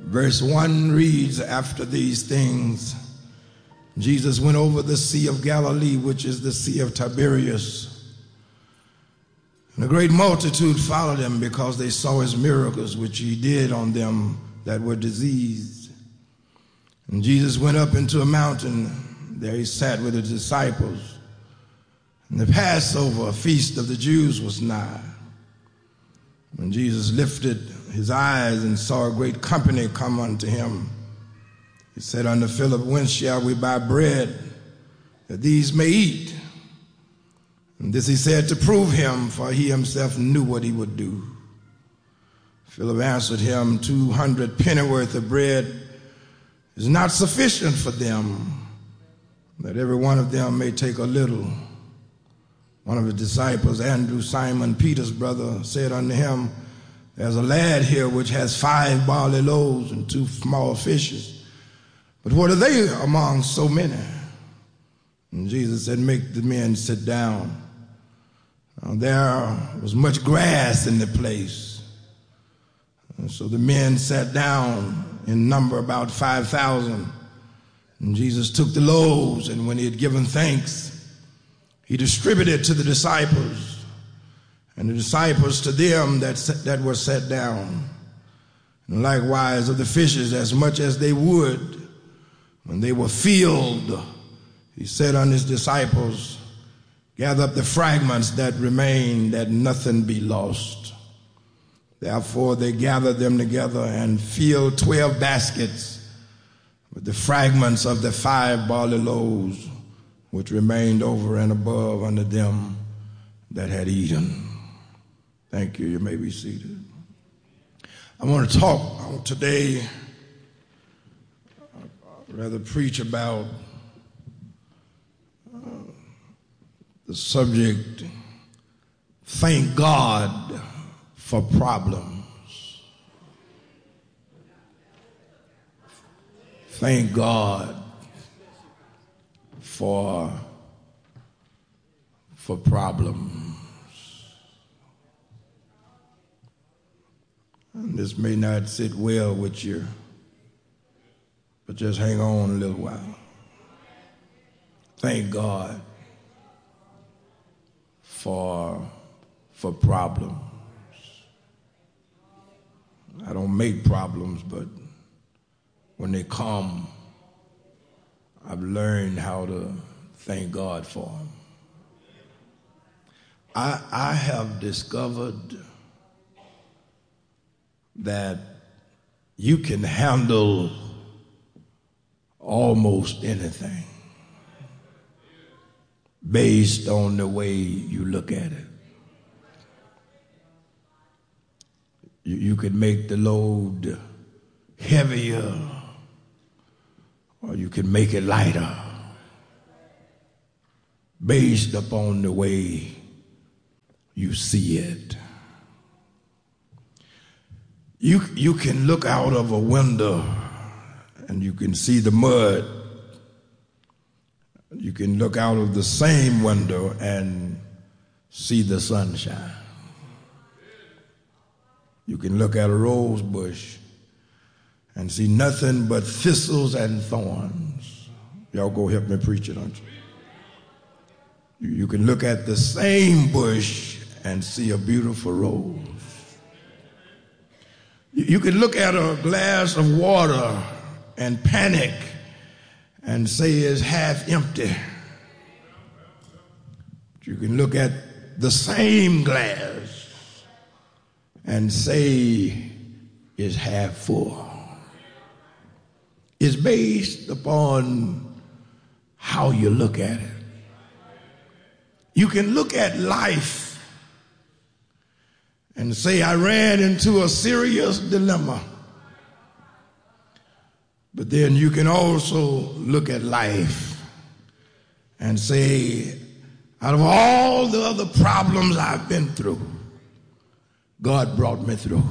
Verse 1 reads, after these things, Jesus went over the Sea of Galilee, which is the Sea of Tiberias. And a great multitude followed him because they saw his miracles, which he did on them that were diseased. And Jesus went up into a mountain. There he sat with his disciples. And the Passover, a feast of the Jews, was nigh. When Jesus lifted his eyes and saw a great company come unto him, he said unto Philip, whence shall we buy bread that these may eat? And this he said to prove him, for he himself knew what he would do. Philip answered him, 200 pennyworth of bread is not sufficient for them, that every one of them may take a little. One of his disciples, Andrew, Simon Peter's brother, said unto him, there's a lad here which has 5 barley loaves and 2 small fishes. But what are they among so many? And Jesus said, make the men sit down. Now, there was much grass in the place. And so the men sat down, in number about 5,000. And Jesus took the loaves, and when he had given thanks, he distributed to the disciples, and the disciples to them that were set down. And likewise of the fishes, as much as they would. When they were filled, he said unto his disciples, gather up the fragments that remain, that nothing be lost. Therefore they gathered them together and filled 12 baskets with the fragments of the 5 barley loaves, which remained over and above unto them that had eaten. Thank you. You may be seated. I want to talk today, rather preach about the subject, thank God for problems. Thank God for problems. And this may not sit well with you, but just hang on a little while. Thank God for problems. I don't make problems, but when they come, I've learned how to thank God for them. I have discovered that you can handle almost anything based on the way you look at it. You can make the load heavier, or you can make it lighter based upon the way you see it. You can look out of a window and you can see the mud. You can look out of the same window and see the sunshine. You can look at a rose bush and see nothing but thistles and thorns. Y'all go help me preach it, aren't you? You can look at the same bush and see a beautiful rose. You can look at a glass of water and panic and say it's half empty. You can look at the same glass and say it's half full. It's based upon how you look at it. You can look at life and say, I ran into a serious dilemma. But then you can also look at life and say, out of all the other problems I've been through, God brought me through.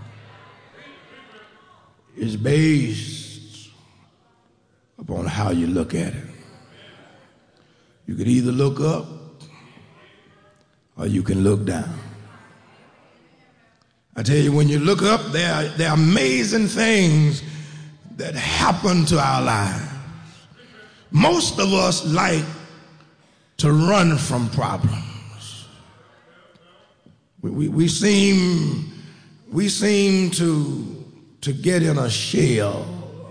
It's based upon how you look at it. You can either look up or you can look down. I tell you, when you look up, there are amazing things that happen to our lives. Most of us like to run from problems. We seem to get in a shell,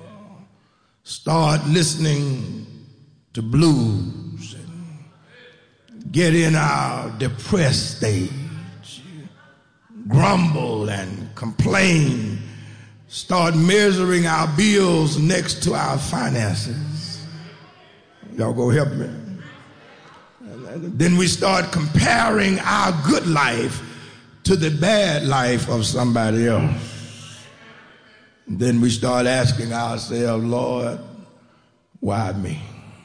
start listening to blues, and get in our depressed stage, grumble and complain, start measuring our bills next to our finances. Y'all go help me. Then we start comparing our good life to the bad life of somebody else. Then we start asking ourselves, Lord, why me?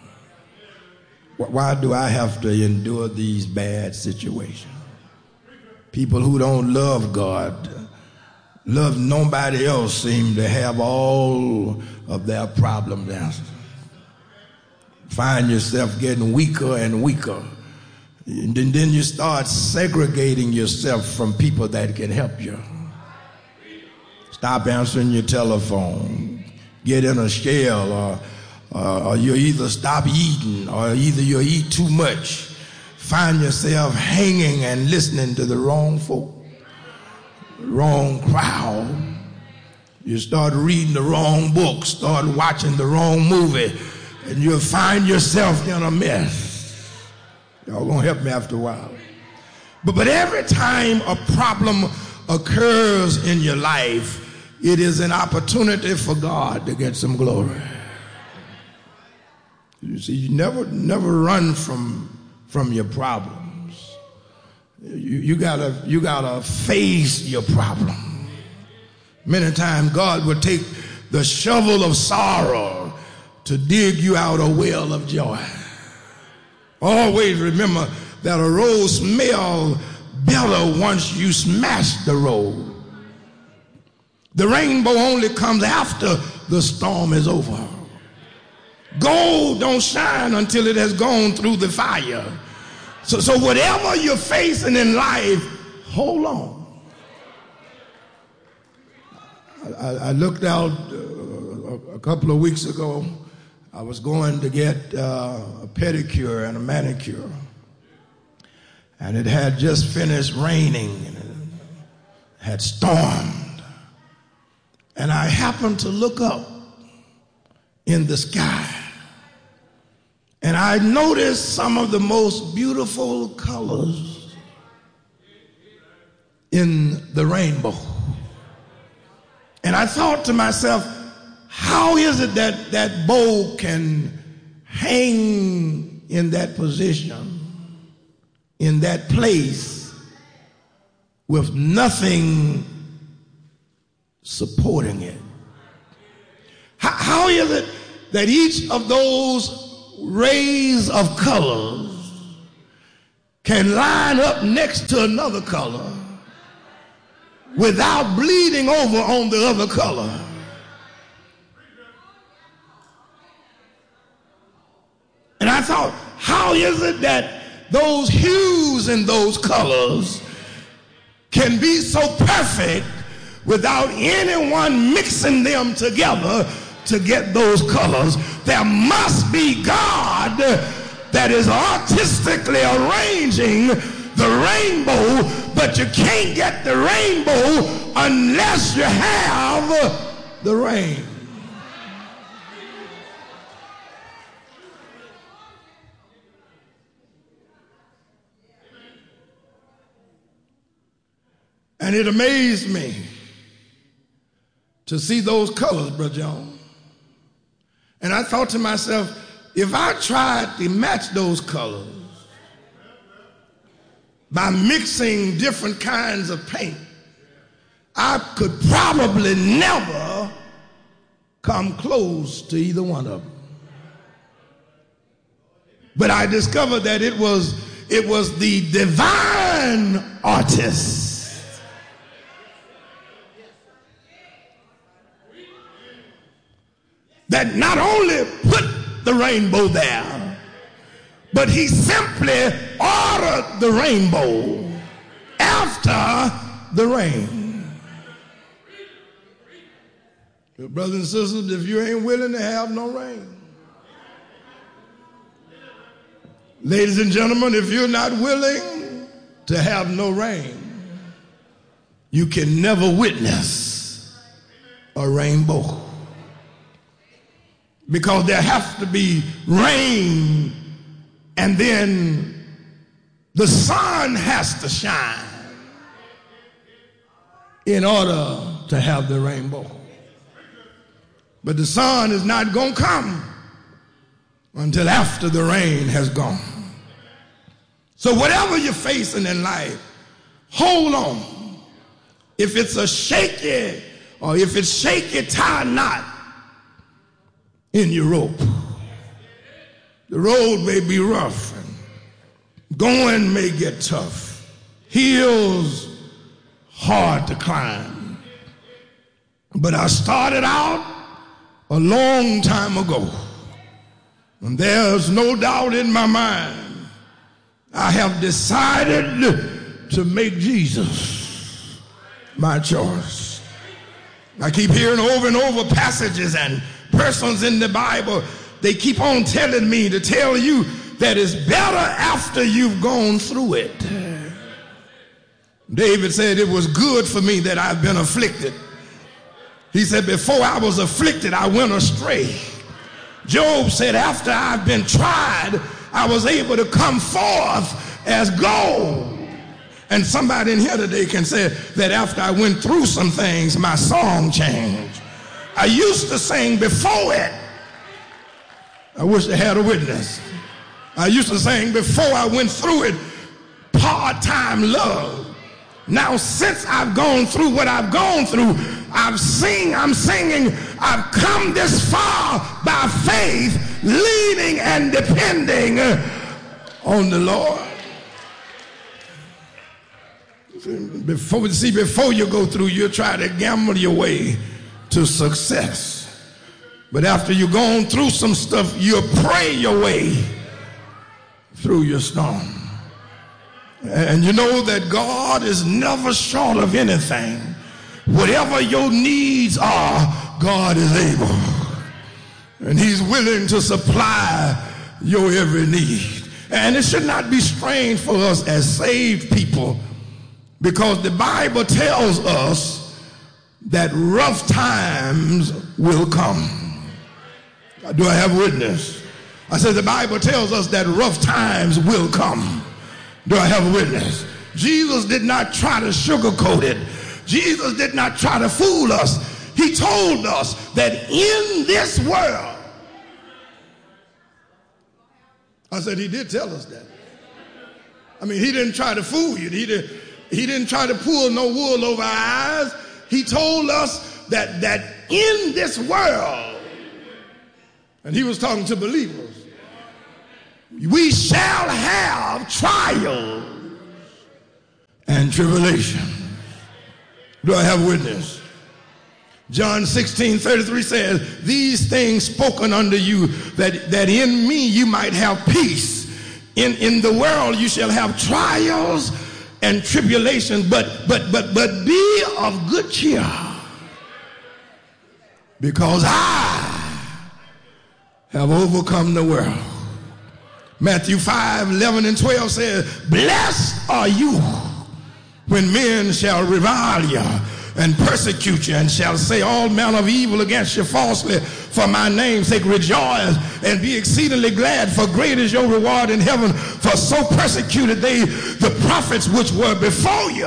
Why do I have to endure these bad situations? People who don't love God, love nobody else, seem to have all of their problems answered. Find yourself getting weaker and weaker. And then you start segregating yourself from people that can help you. Stop answering your telephone. Get in a shell, or you either stop eating or either you eat too much. Find yourself hanging and listening to the wrong folk, wrong crowd. You start reading the wrong book, start watching the wrong movie, and you'll find yourself in a mess. Y'all gonna help me after a while. But every time a problem occurs in your life, it is an opportunity for God to get some glory. You see, you never run from your problems. You gotta face your problem. Many times God will take the shovel of sorrow to dig you out a well of joy. Always remember that a road smells better once you smash the road. The rainbow only comes after the storm is over. Gold don't shine until it has gone through the fire. So whatever you're facing in life, hold on. I looked out a couple of weeks ago. I was going to get a pedicure and a manicure, and it had just finished raining and it had stormed, and I happened to look up in the sky, and I noticed some of the most beautiful colors in the rainbow. And I thought to myself, how is it that that bow can hang in that position, in that place, with nothing supporting it? How is it that each of those rays of colors can line up next to another color without bleeding over on the other color? And I thought, how is it that those hues and those colors can be so perfect without anyone mixing them together to get those colors? There must be God that is artistically arranging the rainbow, but you can't get the rainbow unless you have the rain. And it amazed me to see those colors, Brother John. And I thought to myself, if I tried to match those colors by mixing different kinds of paint, I could probably never come close to either one of them. But I discovered that it was the divine artist that not only put the rainbow there, but he simply ordered the rainbow after the rain. Brothers and sisters, if you ain't willing to have no rain, ladies and gentlemen, if you're not willing to have no rain, you can never witness a rainbow. Because there has to be rain, and then the sun has to shine in order to have the rainbow. But the sun is not going to come until after the rain has gone. So whatever you're facing in life, hold on. If it's a shaky, or if it's shaky, tie a knot in your rope. The road may be rough and going may get tough. Hills hard to climb. But I started out a long time ago, and there's no doubt in my mind I have decided to make Jesus my choice. I keep hearing over and over passages and persons in the Bible, they keep on telling me to tell you that it's better after you've gone through it. David said, it was good for me that I've been afflicted. He said, before I was afflicted, I went astray. Job said, after I've been tried, I was able to come forth as gold. And somebody in here today can say that after I went through some things, my song changed. I used to sing before it. I wish I had a witness. I used to sing before I went through it, part-time love. Now since I've gone through what I've gone through, I'm singing, I've come this far by faith, leaning and depending on the Lord. Before you go through, you try to gamble your way to success. But after you've gone through some stuff, you pray your way through your storm. And you know that God is never short of anything. Whatever your needs are, God is able. And he's willing to supply your every need. And it should not be strange for us as saved people, because the Bible tells us that rough times will come. Do I have witness? I said the Bible tells us that rough times will come. Do I have a witness? Jesus did not try to sugarcoat it. Jesus did not try to fool us. He told us that in this world, I said he did tell us that. I mean, he didn't try to fool you. He didn't try to pull no wool over our eyes. He told us that in this world, and he was talking to believers, we shall have trials and tribulation. Do I have witness? John 16:33 says, these things spoken unto you, that in me you might have peace. In the world you shall have trials and tribulations, but be of good cheer, because I have overcome the world. Matthew 5:11-12 says, blessed are you when men shall revile you and persecute you, and shall say all manner of evil against you falsely for my name's sake. Rejoice and be exceedingly glad, for great is your reward in heaven, for so persecuted they the prophets which were before you.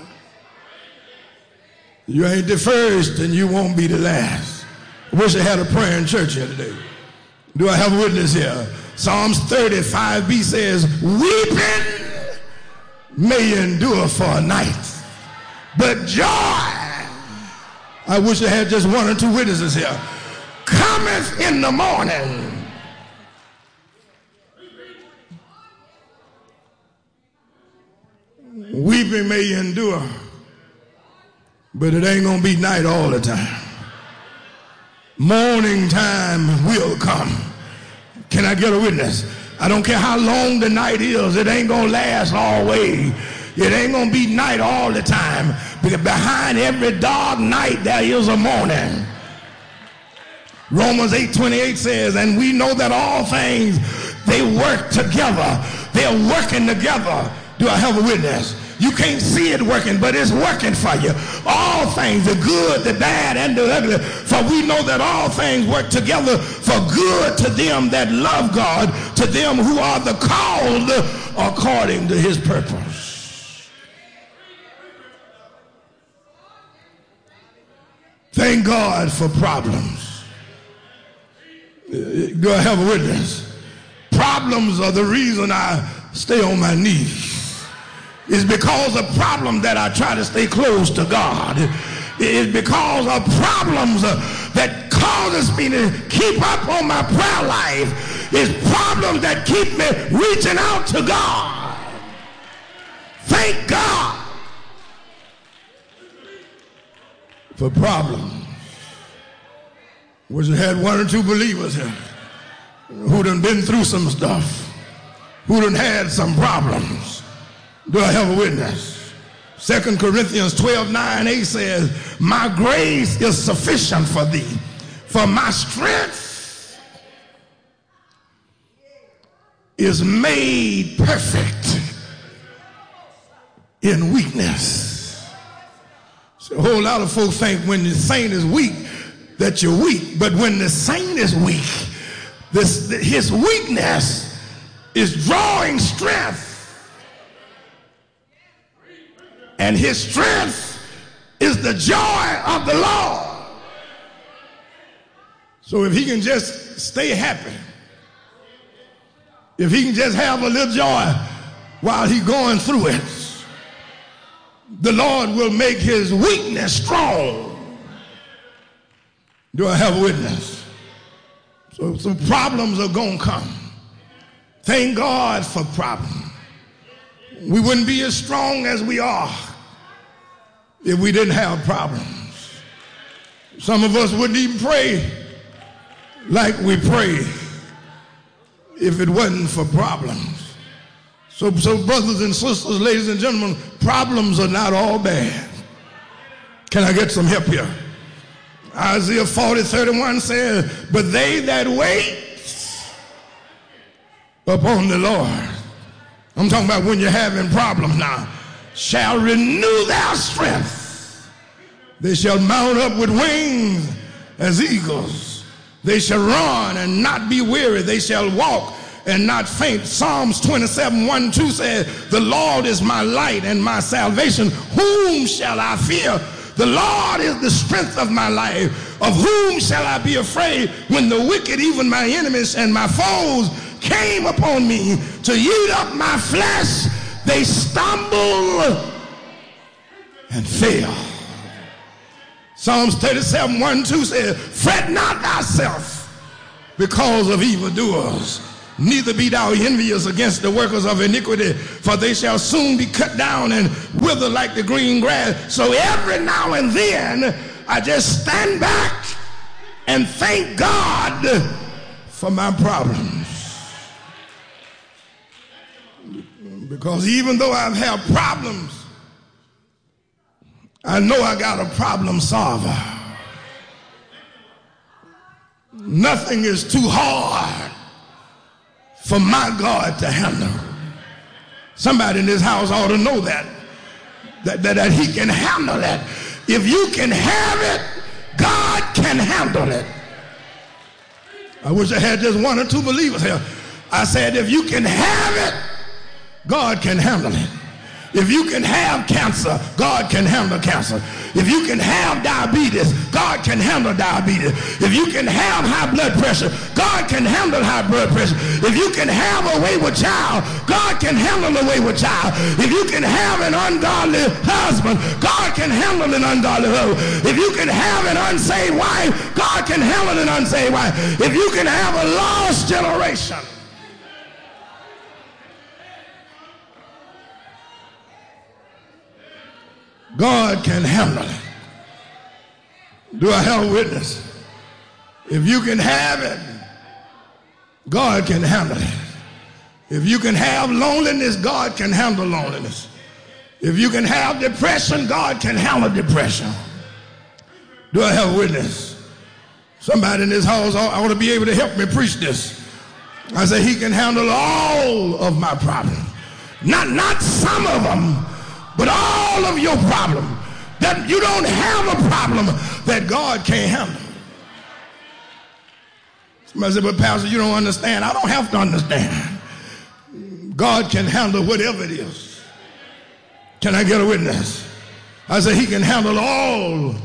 You ain't the first and you won't be the last. I wish I had a prayer in church here today. Do I have a witness here? Psalms 35b says, weeping may endure for a night, but joy, I wish I had just one or two witnesses here, cometh in the morning. Weeping may endure, but it ain't gonna be night all the time. Morning time will come. Can I get a witness? I don't care how long the night is, it ain't gonna last always. It ain't gonna be night all the time, because behind every dark night there is a morning. Romans 8:28 says, and we know that all things, they work together. They're working together. Do I have a witness? You can't see it working, but it's working for you. All things, the good, the bad, and the ugly. For we know that all things work together for good to them that love God, to them who are the called according to his purpose. Thank God for problems. Do I have a witness? Problems are the reason I stay on my knees. It's because of problems that I try to stay close to God. It's because of problems that causes me to keep up on my prayer life. It's problems that keep me reaching out to God. Thank God for problems. Wish I had one or two believers here who done been through some stuff, who done had some problems. Do I have a witness? 2 Corinthians 12:9-8 says, my grace is sufficient for thee, for my strength is made perfect in weakness. So a whole lot of folks think when the saint is weak that you're weak, but when the saint is weak, his weakness is drawing strength. And his strength is the joy of the Lord. So if he can just stay happy, if he can just have a little joy while he's going through it, the Lord will make his weakness strong. Do I have a witness? So some problems are going to come. Thank God for problems. We wouldn't be as strong as we are if we didn't have problems. Some of us wouldn't even pray like we pray if it wasn't for problems. So brothers and sisters, ladies and gentlemen, problems are not all bad. Can I get some help here? Isaiah 40:31 says, but they that wait upon the Lord, I'm talking about when you're having problems now, shall renew their strength. They shall mount up with wings as eagles. They shall run and not be weary. They shall walk and not faint. Psalms 27:1-2 says, the Lord is my light and my salvation. Whom shall I fear? The Lord is the strength of my life. Of whom shall I be afraid? When the wicked, even my enemies and my foes, came upon me to eat up my flesh, they stumble and fail. Psalms 37:1-2 says, fret not thyself because of evildoers, neither be thou envious against the workers of iniquity, for they shall soon be cut down and wither like the green grass. So every now and then I just stand back and thank God for my problems. Because even though I've had problems, I know I got a problem solver. Nothing is too hard for my God to handle. Somebody in this house ought to know that he can handle it. If you can have it, God can handle it. I wish I had just one or two believers here. I said, if you can have it, God can handle it. If you can have cancer, God can handle cancer. If you can have diabetes, God can handle diabetes. If you can have high blood pressure, God can handle high blood pressure. If you can have a wayward child, God can handle a wayward child. If you can have an ungodly husband, God can handle an ungodly husband. If you can have an unsaved wife, God can handle an unsaved wife. If you can have a lost generation, God can handle it. Do I have a witness? If you can have it, God can handle it. If you can have loneliness, God can handle loneliness. If you can have depression, God can handle depression. Do I have a witness? Somebody in this house ought to be able to help me preach this. I say he can handle all of my problems. Not some of them, but all of your problems. That you don't have a problem that God can't handle. Somebody said, but Pastor, you don't understand. I don't have to understand. God can handle whatever it is. Can I get a witness? I say he can handle all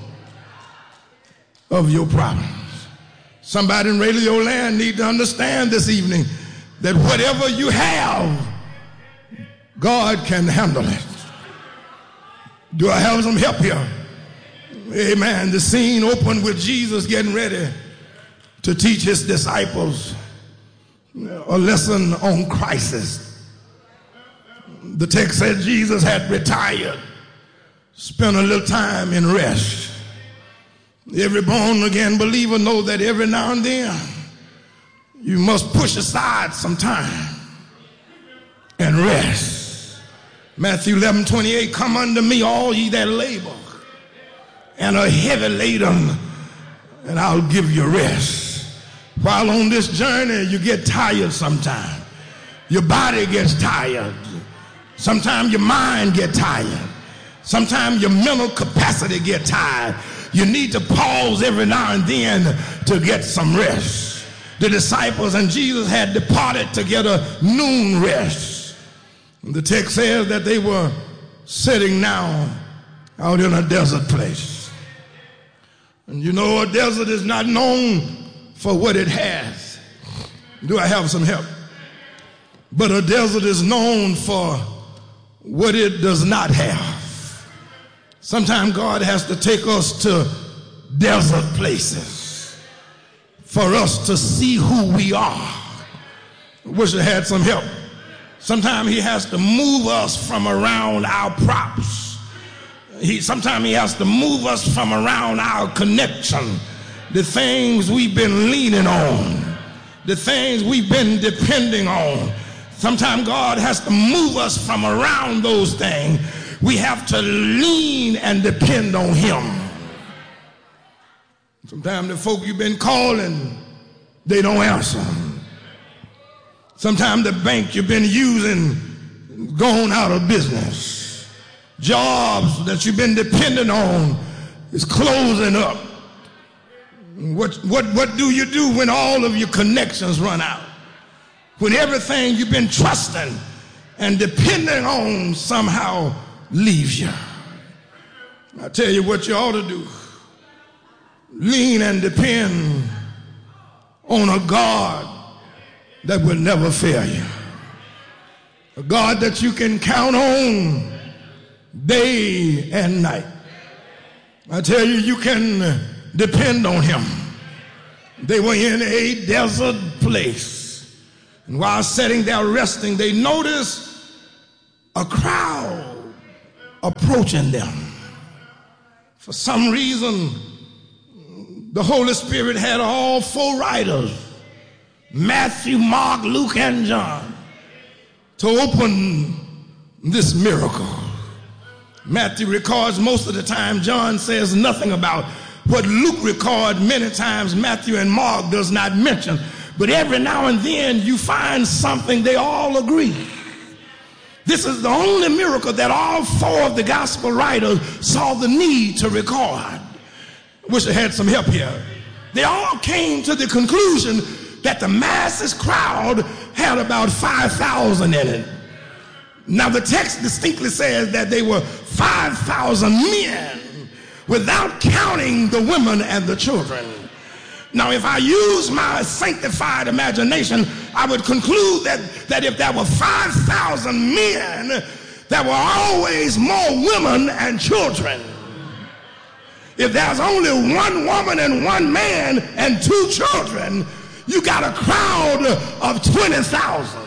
of your problems. Somebody in Radio Land need to understand this evening that whatever you have, God can handle it. Do I have some help here? Amen. The scene opened with Jesus getting ready to teach his disciples a lesson on crisis. The text said Jesus had retired, spent a little time in rest. Every born-again believer knows that every now and then you must push aside some time and rest. Matthew 11:28, come unto me, all ye that labor and are heavy laden, and I'll give you rest. While on this journey, you get tired sometimes. Your body gets tired. Sometimes your mind gets tired. Sometimes your mental capacity gets tired. You need to pause every now and then to get some rest. The disciples and Jesus had departed to get a noon rest. The text says that they were sitting now out in a desert place. And you know, a desert is not known for what it has. Do I have some help? But a desert is known for what it does not have. Sometimes God has to take us to desert places for us to see who we are. Wish I had some help. Sometimes he has to move us from around our props. Sometimes he has to move us from around our connection, the things we've been leaning on, the things we've been depending on. Sometimes God has to move us from around those things. We have to lean and depend on him. Sometimes the folk you've been calling, they don't answer. Sometimes the bank you've been using gone out of business. Jobs that you've been depending on is closing up. What do you do when all of your connections run out? When everything you've been trusting and depending on somehow leaves you? I tell you what you ought to do. Lean and depend on a God that will never fail you. A God that you can count on day and night. I tell you, you can depend on him. They were in a desert place. And while sitting there resting, they noticed a crowd approaching them. For some reason, the Holy Spirit had all four writers, Matthew, Mark, Luke, and John, to open this miracle. Matthew records most of the time. John says nothing about what Luke records many times. Matthew and Mark does not mention. But every now and then you find something they all agree. This is the only miracle that all four of the gospel writers saw the need to record. Wish I had some help here. They all came to the conclusion that the masses crowd had about 5,000 in it. Now the text distinctly says that they were 5,000 men without counting the women and the children. Now if I use my sanctified imagination, I would conclude that if there were 5,000 men, there were always more women and children. If there's only one woman and one man and two children, you got a crowd of 20,000.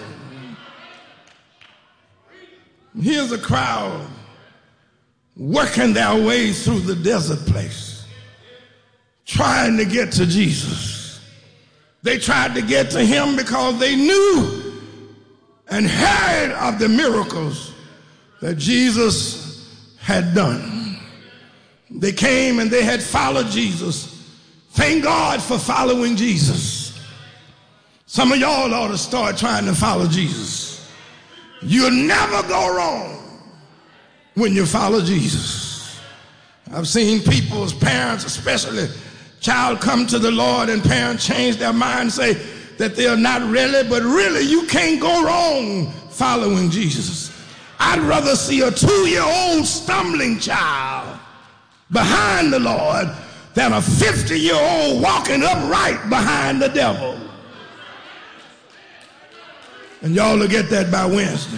Here's a crowd working their way through the desert place, trying to get to Jesus. They tried to get to him because they knew and heard of the miracles that Jesus had done. They came and they had followed Jesus Thank God for following Jesus. Some of y'all ought to start trying to follow Jesus. You'll never go wrong when you follow Jesus. I've seen people's parents, especially child, come to the Lord and parents change their mind, say that they're not really, but really you can't go wrong following Jesus. I'd rather see a 2-year-old stumbling child behind the Lord than a 50-year-old walking upright behind the devil. And y'all will get that by Wednesday.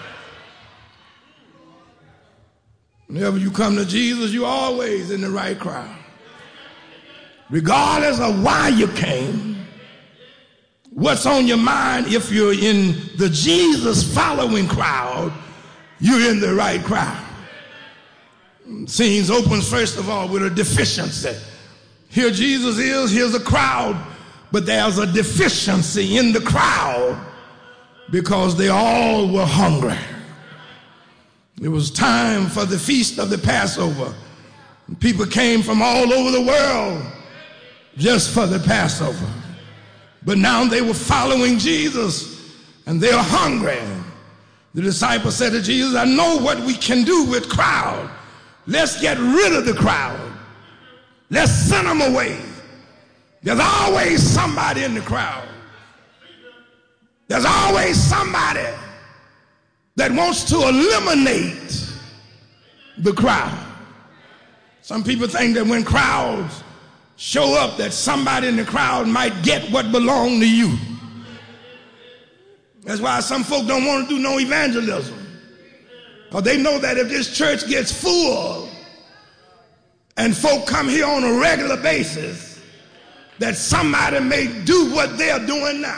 Whenever you come to Jesus, you're always in the right crowd. Regardless of why you came, what's on your mind, if you're in the Jesus following crowd, you're in the right crowd. Scenes opens first of all with a deficiency. Here Jesus is, here's a crowd, but there's a deficiency in the crowd because they all were hungry. It was time for the feast of the Passover. People came from all over the world just for the Passover. But now they were following Jesus and they are hungry. The disciples said to Jesus, I know what we can do with crowd. Let's get rid of the crowd. Let's send them away. There's always somebody in the crowd. There's always somebody that wants to eliminate the crowd. Some people think that when crowds show up, that somebody in the crowd might get what belongs to you. That's why some folk don't want to do no evangelism. Because they know that if this church gets full and folk come here on a regular basis, that somebody may do what they're doing now.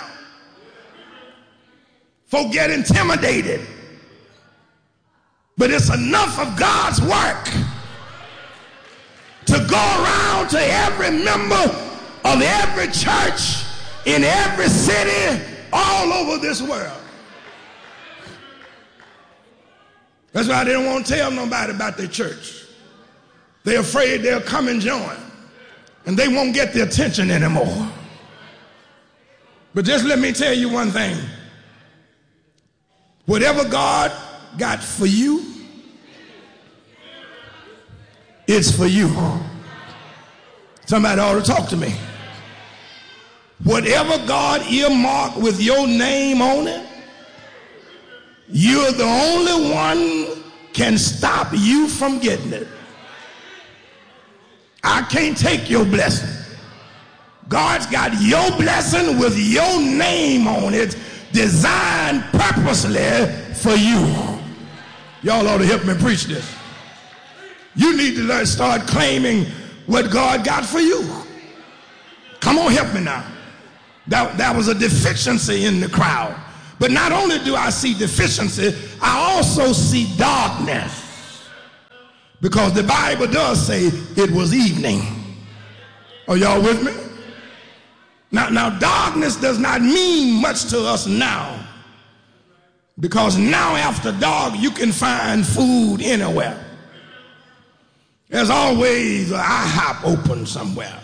Folk get intimidated. But it's enough of God's work to go around to every member of every church in every city all over this world. That's why they don't want to tell nobody about their church. They're afraid they'll come and join and they won't get the attention anymore. But just let me tell you one thing. Whatever God got for you, it's for you. Somebody ought to talk to me. Whatever God earmarked with your name on it, you're the only one can stop you from getting it. I can't take your blessing. God's got your blessing with your name on it, designed purposely for you. Y'all ought to help me preach this. You need to start claiming what God got for you. Come on, help me now. That was a deficiency in the crowd. But not only do I see deficiency, I also see darkness. Because the Bible does say it was evening. Are y'all with me? Now darkness does not mean much to us now. Because now after dark, you can find food anywhere. There's always an IHOP open somewhere.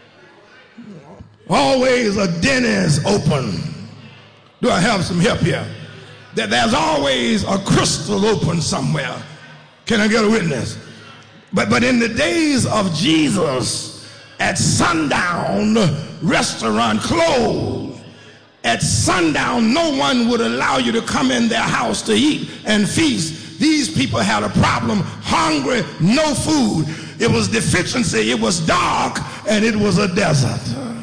Always a Denny's open. Do I have some help here? That there's always a Crystal open somewhere. Can I get a witness? But in the days of Jesus, at sundown, restaurant closed. At sundown, no one would allow you to come in their house to eat and feast. These people had a problem, hungry, no food. It was deficiency, it was dark, and it was a desert.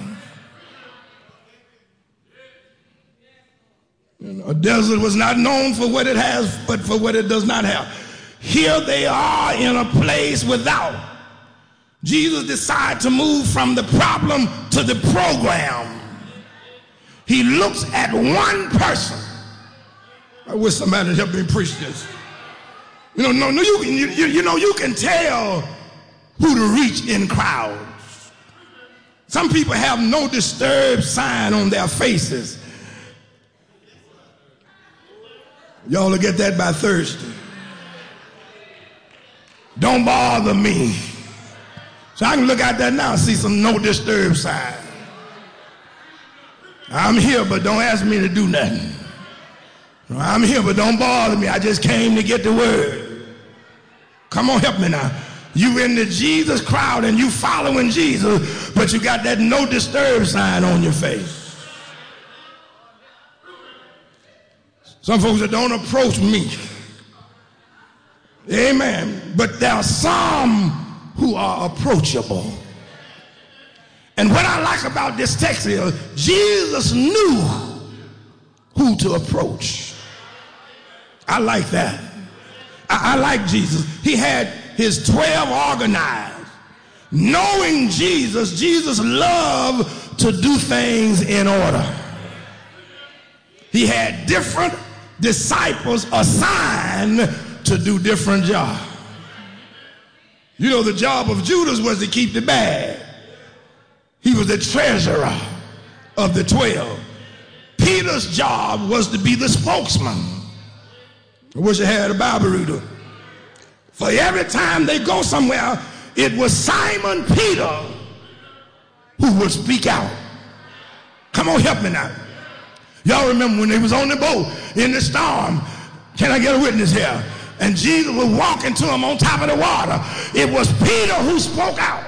A desert was not known for what it has, but for what it does not have. Here they are in a place without. Jesus decided to move from the problem to the program. He looks at one person. I wish somebody would help me preach this. You can tell who to reach in crowds. Some people have no disturbed sign on their faces. Y'all will get that by Thursday. Don't bother me. So I can look out there now and see some no disturb sign. I'm here, but don't ask me to do nothing. I'm here, but don't bother me. I just came to get the word. Come on, help me now. You in the Jesus crowd and you following Jesus, but you got that no disturb sign on your face. Some folks that don't approach me. Amen. But there are some who are approachable. And what I like about this text is Jesus knew who to approach. I like that. I like Jesus. He had his 12 organized. Knowing Jesus, Jesus loved to do things in order. He had different disciples assigned to do different jobs. You know, the job of Judas was to keep the bag. He was the treasurer of the 12. Peter's job was to be the spokesman. I wish I had a Bible reader. For every time they go somewhere, it was Simon Peter who would speak out. Come on, help me now. Y'all remember when they was on the boat in the storm? Can I get a witness here? And Jesus was walking to him on top of the water. It was Peter who spoke out.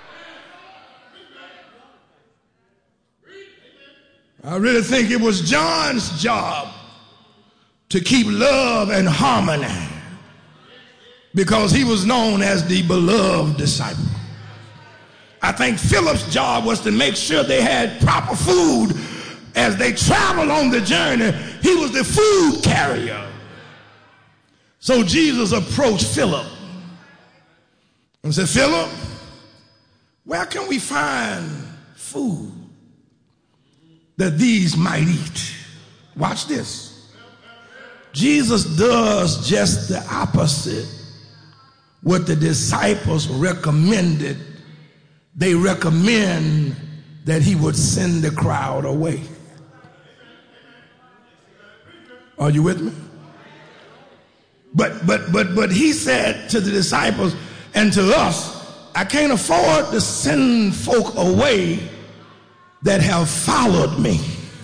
I really think it was John's job to keep love and harmony because he was known as the beloved disciple. I think Philip's job was to make sure they had proper food as they traveled on the journey. He was the food carrier. So Jesus approached Philip and said, Philip, where can we find food that these might eat? Watch this. Jesus does just the opposite what the disciples recommended. They recommend that he would send the crowd away. Are you with me? But he said to the disciples and to us, I can't afford to send folk away that have followed me.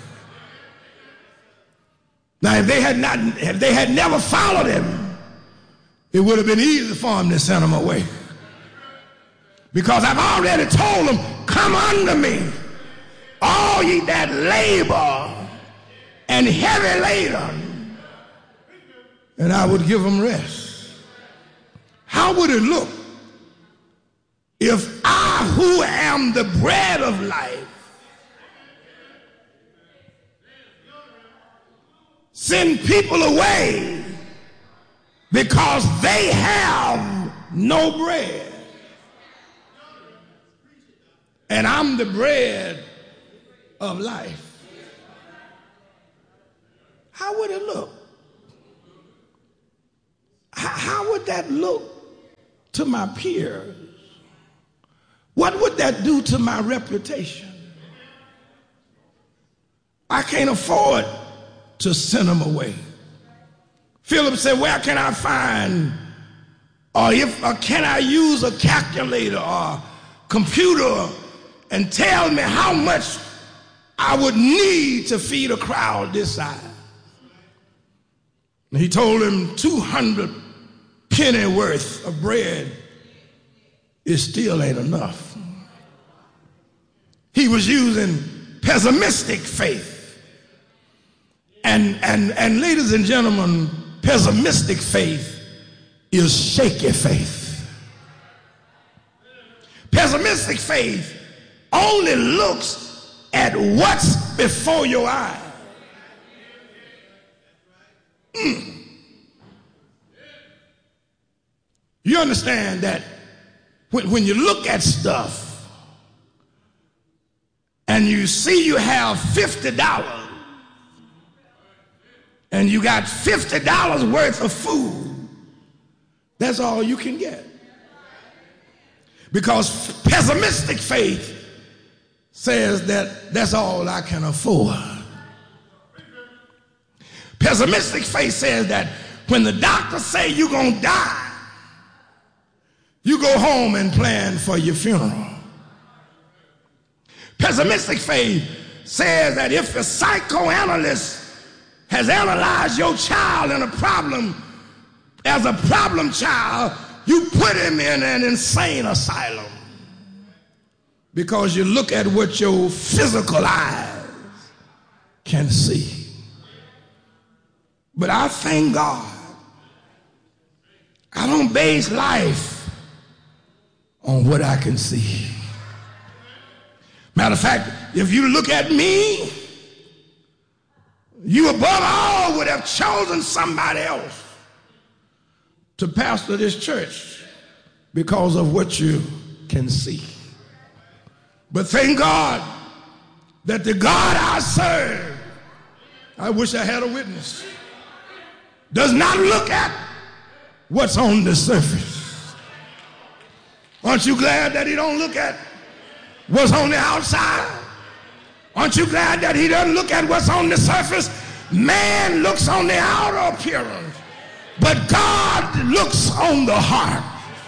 Now, if they had never followed him, it would have been easy for him to send them away. Because I've already told them, come unto me, all ye that labor and heavy laden, and I would give them rest. How would it look if I, who am the bread of life, send people away because they have no bread? And I'm the bread of life. How would it look? How would that look to my peers? What would that do to my reputation? I can't afford to send them away. Philip said, where can I find, or can I use a calculator or computer and tell me how much I would need to feed a crowd this size? And he told him 200 penny worth of bread, it still ain't enough. He was using pessimistic faith. And ladies and gentlemen, pessimistic faith is shaky faith. Pessimistic faith only looks at what's before your eyes. You understand that when you look at stuff and you see you have $50 and you got $50 worth of food, that's all you can get. Because pessimistic faith says that that's all I can afford. Pessimistic faith says that when the doctor say you're going to die, you go home and plan for your funeral. Pessimistic faith says that if the psychoanalyst has analyzed your child in a problem as a problem child, you put him in an insane asylum because you look at what your physical eyes can see. But I thank God I don't base life on what I can see. Matter of fact, if you look at me, you above all would have chosen somebody else to pastor this church because of what you can see. But thank God that the God I serve, I wish I had a witness, does not look at what's on the surface. Aren't you glad that he don't look at what's on the outside? Aren't you glad that he doesn't look at what's on the surface? Man looks on the outer appearance, but God looks on the heart.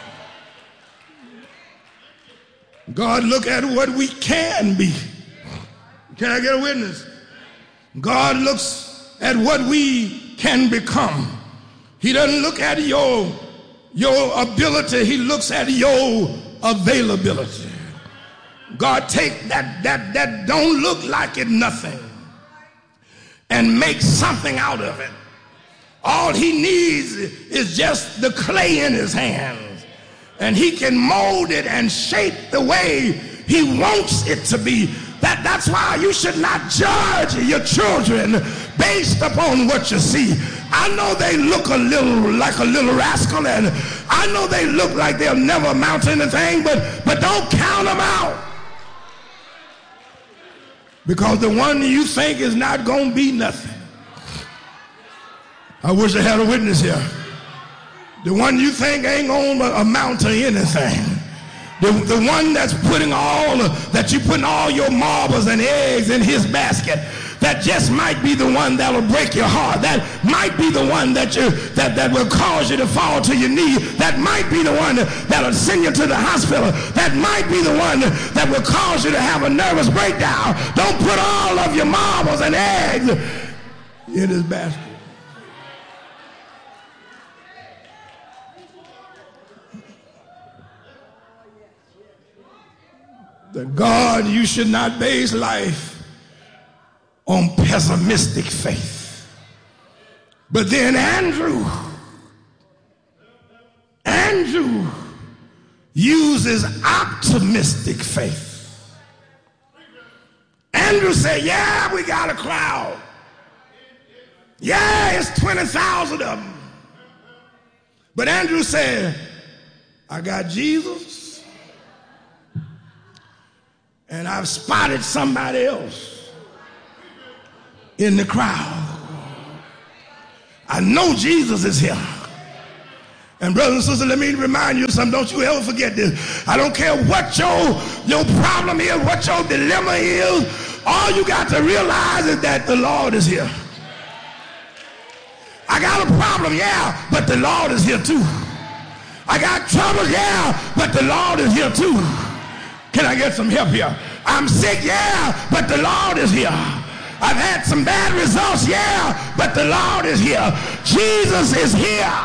God look at what we can be. Can I get a witness? God looks at what we can become. He doesn't look at your ability. He looks at your availability. God take that don't look like it nothing and make something out of it. All he needs is just the clay in his hands, and he can mold it and shape the way he wants it to be. That's why you should not judge your children based upon what you see. I know they look a little rascal, and I know they look like they'll never amount to anything, but don't count them out. Because the one you think is not going to be nothing. I wish I had a witness here. The one you think ain't going to amount to anything. The one that's putting all your marbles and eggs in his basket, that just might be the one that'll break your heart. That might be the one that will cause you to fall to your knee. That might be the one that'll send you to the hospital. That might be the one that will cause you to have a nervous breakdown. Don't put all of your marbles and eggs in his basket. The God, you should not base life on pessimistic faith. But then Andrew uses optimistic faith. Andrew said, yeah, we got a crowd. Yeah, it's 20,000 of them. But Andrew said, I got Jesus, and I've spotted somebody else in the crowd. I know Jesus is here. And brothers and sisters, let me remind you of something. Don't you ever forget this. I don't care what your problem is, what your dilemma is. All you got to realize is that the Lord is here. I got a problem, yeah, but the Lord is here too. I got trouble, yeah, but the Lord is here too. Can I get some help here? I'm sick, yeah, but the Lord is here. I've had some bad results, yeah, but the Lord is here. Jesus is here.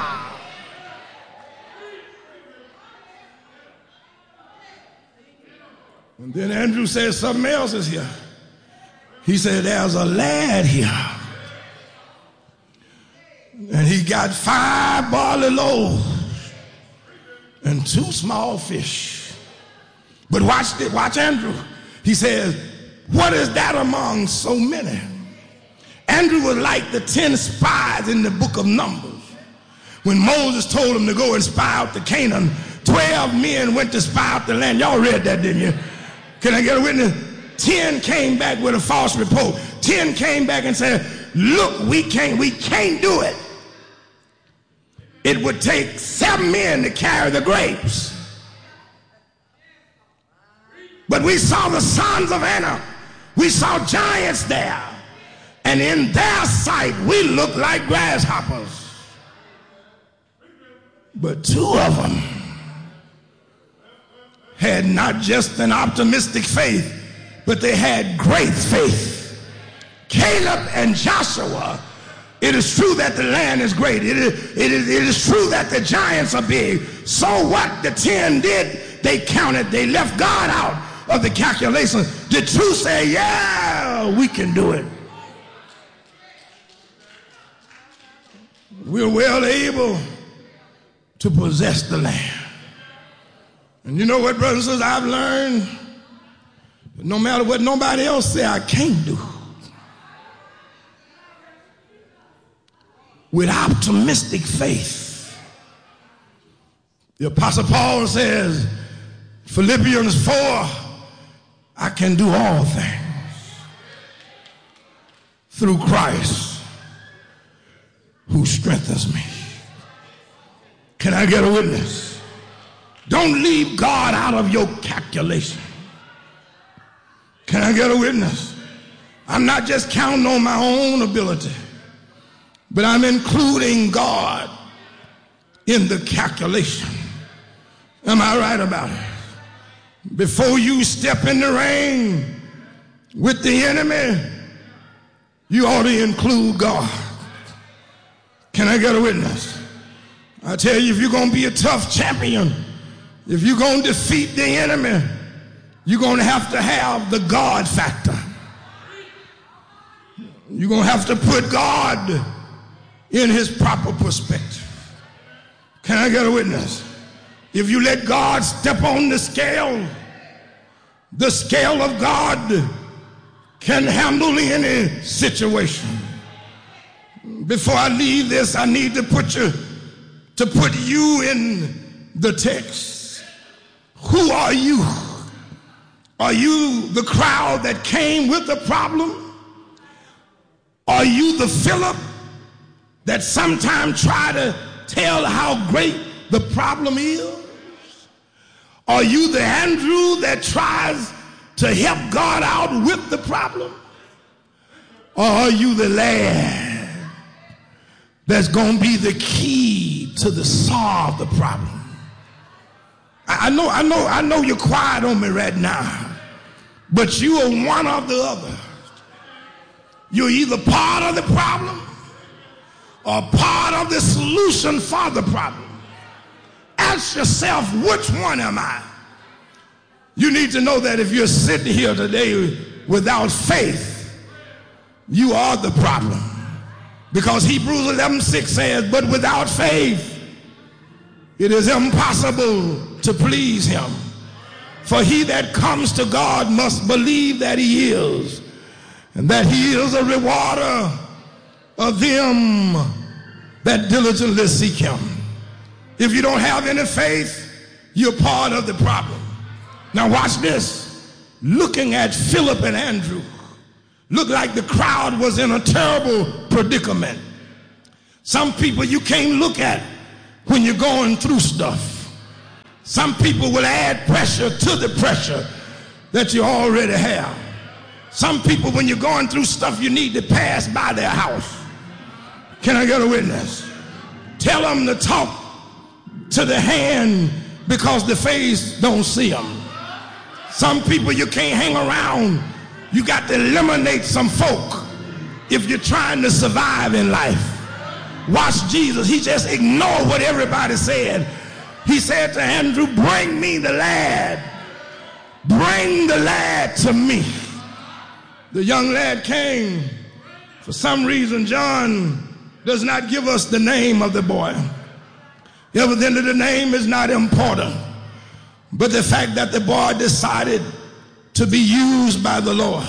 And then Andrew said something else is here. He said, there's a lad here, and he got 5 barley loaves and 2 small fish. But watch Andrew. He says, what is that among so many? Andrew was like the 10 spies in the book of Numbers. When Moses told them to go and spy out the Canaan, 12 men went to spy out the land. Y'all read that, didn't you? Can I get a witness? 10 came back with a false report. 10 came back and said, look, we can't do it. It would take 7 men to carry the grapes. But we saw the sons of Anak. We saw giants there. And in their sight, we looked like grasshoppers. But 2 of them had not just an optimistic faith, but they had great faith. Caleb and Joshua, it is true that the land is great. It is true that the giants are big. So what the 10 did, they counted. They left God out of the calculation. The two say, yeah, we can do it. We're well able to possess the land. And you know what, brothers and sisters, I've learned that no matter what nobody else say I can't do, with optimistic faith, the Apostle Paul says, Philippians 4, I can do all things through Christ who strengthens me. Can I get a witness? Don't leave God out of your calculation. Can I get a witness? I'm not just counting on my own ability, but I'm including God in the calculation. Am I right about it? Before you step in the ring with the enemy, you ought to include God. Can I get a witness? I tell you, if you're going to be a tough champion, if you're going to defeat the enemy, you're going to have the God factor. You're going to have to put God in his proper perspective. Can I get a witness? If you let God step on the scale of God can handle any situation. Before I leave this, I need to put you in the text. Who are you? Are you the crowd that came with the problem? Are you the Philip that sometimes try to tell how great the problem is? Are you the Andrew that tries to help God out with the problem? Or are you the lad that's going to be the key to solve the problem? I know you're quiet on me right now, but you are one or the other. You're either part of the problem or part of the solution for the problem. Ask yourself, which one am I? You need to know that if you're sitting here today without faith, you are the problem. Because Hebrews 11:6 says, but without faith, it is impossible to please him. For he that comes to God must believe that he is, and that he is a rewarder of them that diligently seek him. If you don't have any faith, you're part of the problem. Now watch this. Looking at Philip and Andrew, looked like the crowd was in a terrible predicament. Some people you can't look at when you're going through stuff. Some people will add pressure to the pressure that you already have. Some people, when you're going through stuff, you need to pass by their house. Can I get a witness? Tell them to talk to the hand because the face don't see them. Some people you can't hang around. You got to eliminate some folk if you're trying to survive in life. Watch Jesus. He just ignored what everybody said. He said to Andrew, bring me the lad. Bring the lad to me. The young lad came. For some reason, John does not give us the name of the boy. Evidently, the name is not important. But the fact that the boy decided to be used by the Lord.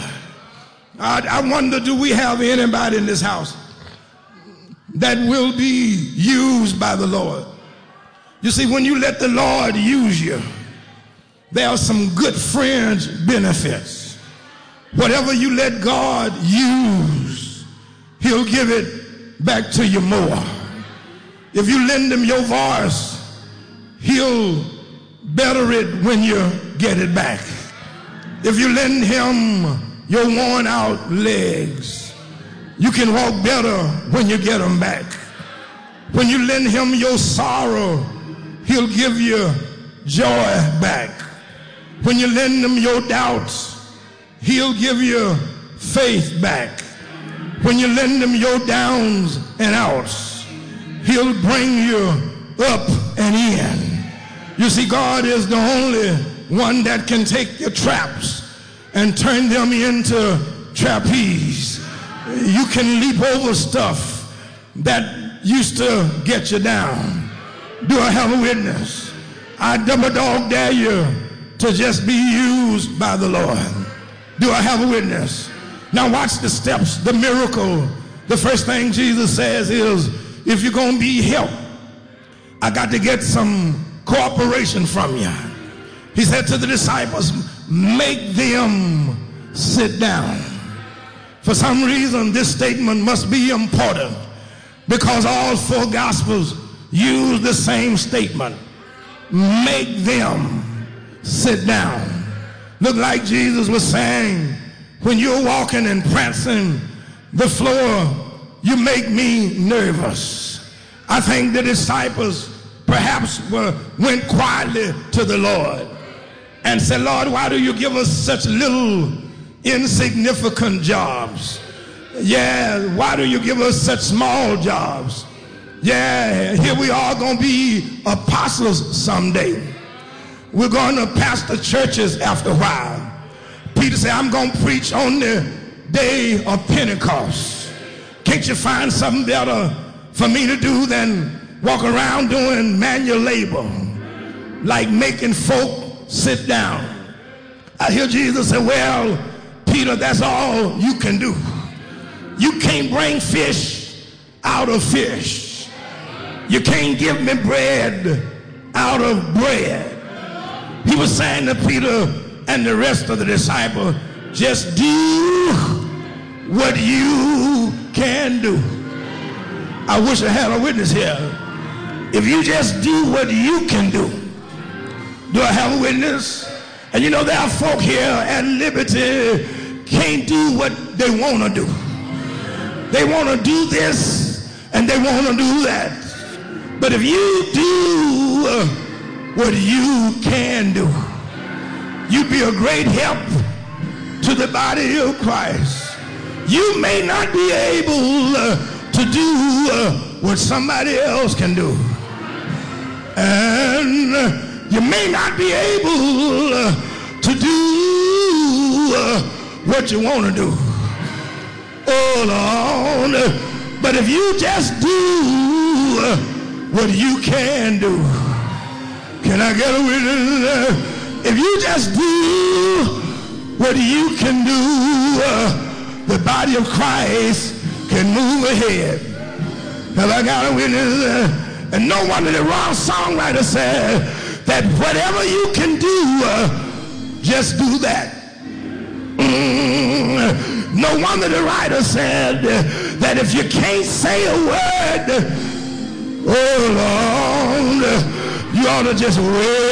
I wonder, do we have anybody in this house that will be used by the Lord? You see, when you let the Lord use you, there are some good fringe benefits. Whatever you let God use, he'll give it back to you more. If you lend him your voice, he'll better it when you get it back. If you lend him your worn out legs, you can walk better when you get them back. When you lend him your sorrow, he'll give you joy back. When you lend him your doubts, he'll give you faith back. When you lend him your downs and outs, he'll bring you up and in. You see, God is the only one that can take your traps and turn them into trapeze. You can leap over stuff that used to get you down. Do I have a witness? I double dog dare you to just be used by the Lord. Do I have a witness? Now watch the steps, the miracle. The first thing Jesus says is, if you're going to be helped, I got to get some cooperation from you. He said to the disciples, make them sit down. For some reason, this statement must be important because all four gospels use the same statement. Make them sit down. Look like Jesus was saying, when you're walking and prancing the floor, you make me nervous. I think the disciples perhaps went quietly to the Lord and said, Lord, why do you give us such little insignificant jobs? Yeah, why do you give us such small jobs? Yeah, here we are going to be apostles someday. We're going to pastor churches after a while. Peter said, I'm going to preach on the day of Pentecost. Can't you find something better for me to do than walk around doing manual labor, like making folk sit down? I hear Jesus say, well, Peter, that's all you can do. You can't bring fish out of fish. You can't give me bread out of bread. He was saying to Peter and the rest of the disciples, just do what you can do. I wish I had a witness here. If you just do what you can do. Do I have a witness? And you know, there are folk here at Liberty can't do what they want to do. They want to do this and they want to do that. But if you do what you can do, you'd be a great help to the body of Christ. You may not be able to do what somebody else can do. And you may not be able to do what you want to do. Oh, Lord. But if you just do what you can do, can I get a witness? If you just do what you can do, the body of Christ can move ahead. Have I got a witness? And no wonder the wrong songwriter said that whatever you can do, just do that. No wonder the writer said that if you can't say a word, oh Lord, you ought to just wait.